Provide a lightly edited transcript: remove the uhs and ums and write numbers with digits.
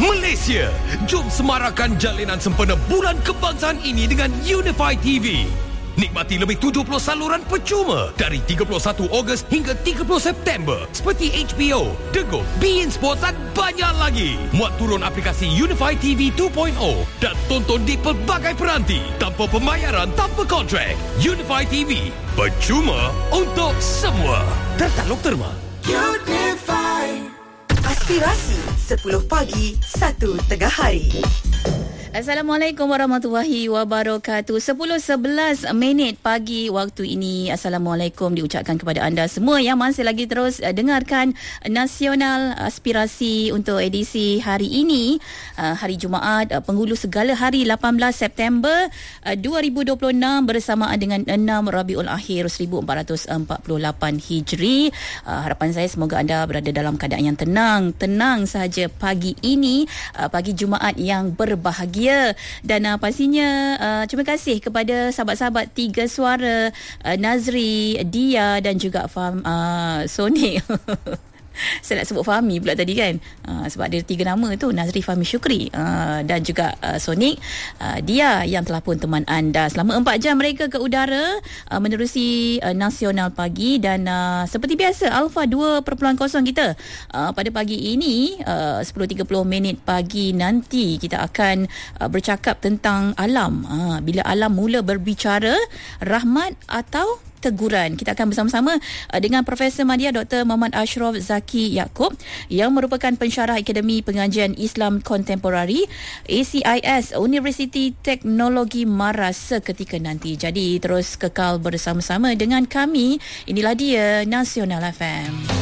Malaysia, jom semarakkan jalinan sempena Bulan Kebangsaan ini dengan Unify TV. Nikmati lebih 70 saluran percuma dari 31 Ogos hingga 30 September seperti HBO, Dego, beIN Sports dan banyak lagi. Muat turun aplikasi Unify TV 2.0 dan tonton di pelbagai peranti tanpa pembayaran, tanpa kontrak. Unify TV, percuma untuk semua. Tertaluk terma. Unify. Aspirasi 10 pagi, 1 tengah hari. Assalamualaikum warahmatullahi wabarakatuh. 10:11 pagi waktu ini. Assalamualaikum diucapkan kepada anda semua yang masih lagi terus dengarkan Nasional Aspirasi untuk edisi hari ini, hari Jumaat, penghulu segala hari 18 September 2026 bersamaan dengan 6 Rabiul Akhir 1448 Hijri. Harapan saya semoga anda berada dalam keadaan yang tenang sahaja pagi ini, pagi Jumaat yang berbahagia. Dan pastinya terima kasih kepada sahabat-sahabat Tiga Suara, Nazri, Dia dan juga Sonic. Saya nak sebut Fahmi pula tadi kan, sebab dia 3 nama tu, Nazri, Fahmi, Syukri, dan juga Sonic, Dia yang telah pun teman anda selama 4 jam mereka ke udara menerusi Nasional Pagi. Dan seperti biasa Alpha 2.0 kita pada pagi ini 10.30 pagi nanti kita akan bercakap tentang alam. Bila alam mula berbicara, rahmat atau teguran. Kita akan bersama-sama dengan Profesor Madya Dr. Muhammad Ashraf Zaki Yaakob yang merupakan pensyarah Akademi Pengajian Islam Kontemporari ACIS Universiti Teknologi Maras seketika nanti. Jadi terus kekal bersama-sama dengan kami. Inilah dia Nasional FM.